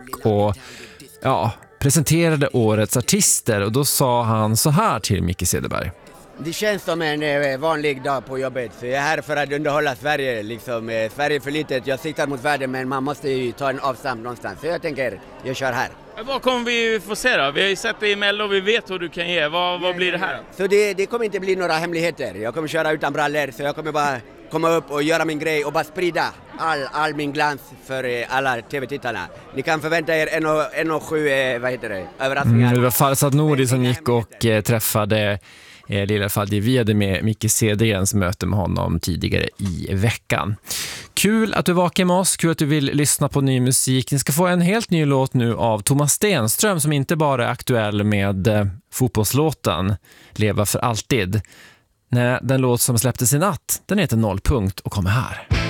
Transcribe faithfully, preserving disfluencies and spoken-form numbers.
och ja, presenterade årets artister. Och då sa han så här till Micke Cederberg. Det känns som en eh, vanlig dag på jobbet. Så jag är här för att underhålla Sverige. Liksom, eh, Sverige är för litet. Jag siktar mot världen, men man måste ju ta en avstamp någonstans. Så jag tänker, jag kör här. Vad kommer vi få se då? Vi har ju sett det i Mello och vi vet vad du kan ge. Vad, vad blir det här? Så det, det kommer inte bli några hemligheter. Jag kommer köra utan brallor. Så jag kommer bara komma upp och göra min grej och bara sprida all, all min glans för eh, alla tv-tittarna. Ni kan förvänta er en och, en och sju, eh, vad heter det, överraskningar. Mm, det var Farsad Nouri som gick och eh, träffade eh, Lilla Fadji. Vi hade med Micke Cedergrens möte med honom tidigare i veckan. Kul att du var vaken med oss, kul att du vill lyssna på ny musik. Ni ska få en helt ny låt nu av Thomas Stenström som inte bara är aktuell med eh, fotbollslåten Leva för alltid. Nej, den låt som släpptes i natt, den heter Nollpunkt och kommer här.